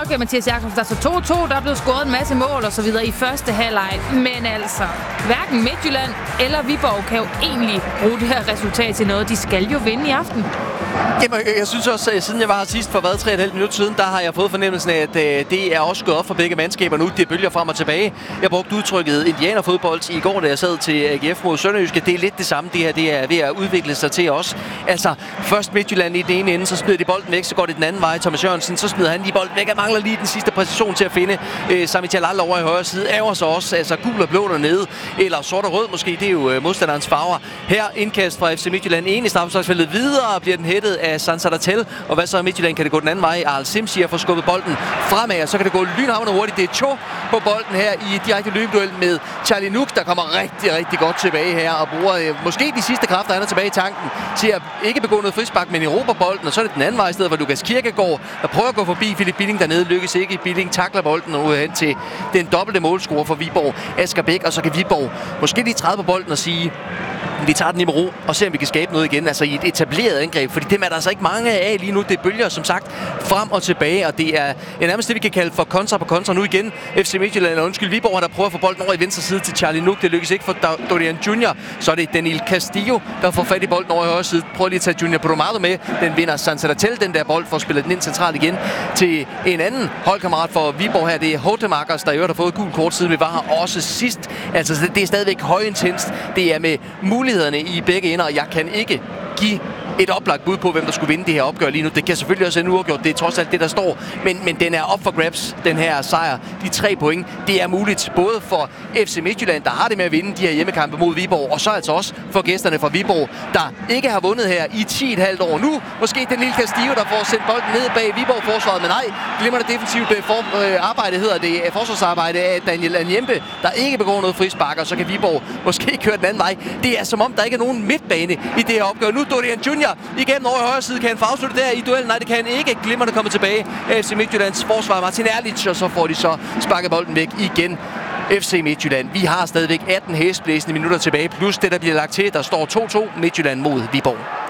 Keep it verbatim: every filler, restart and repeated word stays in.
tryg, Mathias Jakobsen. Der så to to, der er blevet scoret en masse mål og så videre i første halvleg. Men altså, hverken Midtjylland eller Viborg kan jo egentlig bruge det her resultat til noget. De skal jo vinde i aften. Jamen, jeg synes også, at siden jeg var her sidst for hvad, tre og et halvt minutter siden, der har jeg fået fornemmelsen af, at øh, det er også gået op for begge mandskaber nu. Det bølger frem og tilbage. Jeg brugte udtrykket indianerfodbold i går, da jeg sad til A G F mod Sønderjyske. Det er lidt det samme. Det her det er ved at udvikle sig til os. Altså, først Midtjylland i den ene ende, så smider de bolden væk, så går det den anden vej. Thomas Jørgensen, så smider han lige bolden væk. Han mangler lige den sidste præcision til at finde øh, Sami Jalal over i højre side. Ærger sig også, altså gul og blå dernede, eller sort og rød måske. Det er jo øh, modstanderens farver. Her indkast fra F C Midtjylland. En i straffesparksfeltet videre bliver den hættet af Sansadatel. Og hvad så Midtjylland? Kan det gå den anden vej? Arl Simsi får skubbet bolden fremad, og så kan det gå lynhavne hurtigt. Det er Cho på bolden her i direkte løbeduel med Charlie Nuk, der kommer rigtig, rigtig godt tilbage her og bruger øh, måske de sidste kræfter, han er tilbage i tanken til at ikke begå noget frispark, men Europa bolden, og så er det den anden vej i stedet, hvor Lukas Kirkegaard, der prøver at gå forbi Philip Billing dernede, lykkes ikke. Billing takler bolden og ud hen til den dobbelte målscorer for Viborg, Asger Bæk, og så kan Viborg måske lige træde på bolden og sige, vi tager den i med ro og ser, om vi kan skabe noget igen, altså i et etableret angreb, fordi dem er der altså ikke mange af lige nu. Det bølger som sagt frem og tilbage, og det er ja, nærmest det, vi kan kalde for kontra på kontra nu igen. F C Midtjylland, og undskyld, Viborg, der prøver at få bolden over i venstre side til Charlie Nuk. Det lykkes ikke for Dorian Junior. Så er det Daniel Castillo, der får fat i bolden over i højre side. Prøver lige at tage Junior Podomado med. Den vinder Sansadatel, den der bold, for at spille den ind centralt igen til en anden holdkammerat for Viborg her. Det er Hotemakers, der i øvrigt har fået gul kort siden vi var her også sidst. Altså, det er stadigvæk højintenst. Det er med mulighederne i begge ender, og jeg kan ikke give et oplagt bud på, hvem der skulle vinde det her opgør lige nu. Det kan selvfølgelig også ende uafgjort. Det er trods alt det, der står. Men, men den er op for grabs, den her sejr. De tre point, det er muligt både for F C Midtjylland, der har det med at vinde de her hjemmekampe mod Viborg, og så altså også for gæsterne fra Viborg, der ikke har vundet her i ti komma fem år nu. Måske den lille Castillo, der får sendt bolden ned bag Viborg-forsvaret, men nej, glemmer det defensivt for, øh, arbejde, hedder det, forsvarsarbejde af Daniel Anjempe, der ikke begår noget frispark, og så kan Viborg måske køre den anden vej. Det er som om, der ikke er nogen midtbane i det her opgør. Nu Dorian Junior igen over i højre side. Kan han få afsluttet der i duellen? Nej, det kan han ikke. Glimmerne kommer tilbage. F C Midtjyllands forsvar Martin Erlich, og så får de så sparket bolden væk igen. F C Midtjylland. Vi har stadigvæk atten hæsblæsende minutter tilbage, plus det, der bliver lagt til. Der står to to Midtjylland mod Viborg.